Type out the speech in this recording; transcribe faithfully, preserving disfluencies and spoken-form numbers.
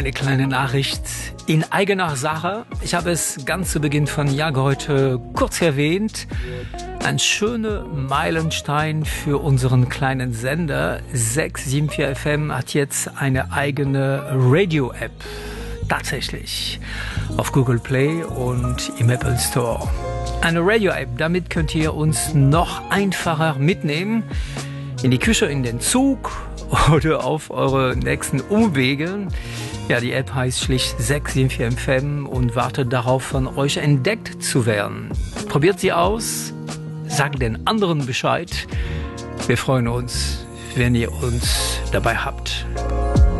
eine kleine Nachricht in eigener Sache. Ich habe es ganz zu Beginn von Jahr heute kurz erwähnt. Ein schöner Meilenstein für unseren kleinen Sender. sechs sieben vier F M hat jetzt eine eigene Radio-App. Tatsächlich. Auf Google Play und im Apple Store. Eine Radio-App, damit könnt ihr uns noch einfacher mitnehmen. In die Küche, in den Zug oder auf eure nächsten Umwege. Ja, die App heißt schlicht sechs sieben vier F M und wartet darauf, von euch entdeckt zu werden. Probiert sie aus, sagt den anderen Bescheid. Wir freuen uns, wenn ihr uns dabei habt.